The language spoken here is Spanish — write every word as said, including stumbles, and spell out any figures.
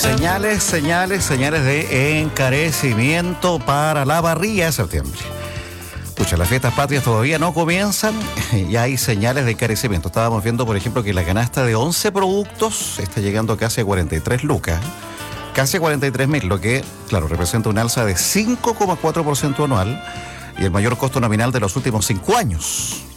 Señales, señales, señales de encarecimiento para la parrilla de septiembre. Pucha, las fiestas patrias todavía no comienzan y hay señales de encarecimiento. Estábamos viendo, por ejemplo, que la canasta de once productos está llegando casi a cuarenta y tres lucas. Casi a cuarenta y tres mil, lo que, claro, representa un alza de cinco coma cuatro por ciento anual y el mayor costo nominal de los últimos cinco años.